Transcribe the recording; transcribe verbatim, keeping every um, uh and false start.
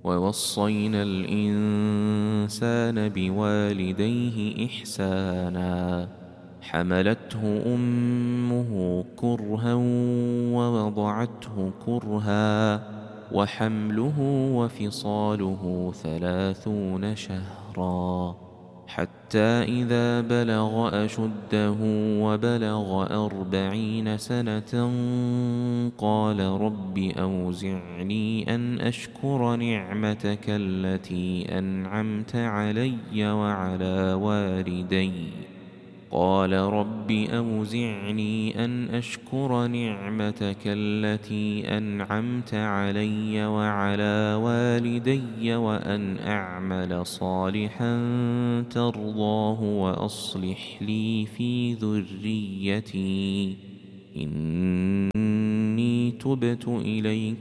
ووصينا الإنسان بوالديه إحسانا حملته أمه كرها ووضعته كرها وحمله وفصاله ثلاثون شهرا حتى إذا بلغ أشده وبلغ أربعين سنة قال رب أوزعني أن أشكر نعمتك التي أنعمت علي وعلى والدي قال رب أوزعني أن أشكر نعمتك التي أنعمت علي وعلى والدي وأن أعمل صالحا ترضاه وأصلح لي في ذريتي إني تبت إليك